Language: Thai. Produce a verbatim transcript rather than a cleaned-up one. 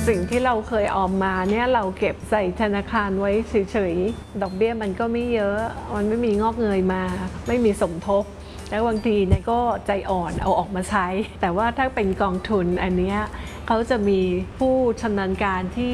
สิ่งที่เราเคยออมมาเนี่ยเราเก็บใส่ธนาคารไว้เฉยๆดอกเบี้ยมันก็ไม่เยอะมันไม่มีงอกเงยมาไม่มีสมทบแล้วบางทีเนี่ยก็ใจอ่อนเอาออกมาใช้แต่ว่าถ้าเป็นกองทุนอันนี้เขาจะมีผู้ชำนาญการที่